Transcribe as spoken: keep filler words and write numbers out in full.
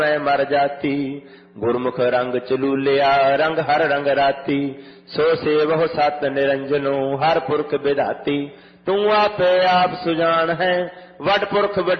मैं मर जाती। गुरमुख रंग चलूलिया रंग हर रंग राती। सो सेवह सत निरंजनो हर पुरख विधाती। तू आपे आप सुजान है वड पुरख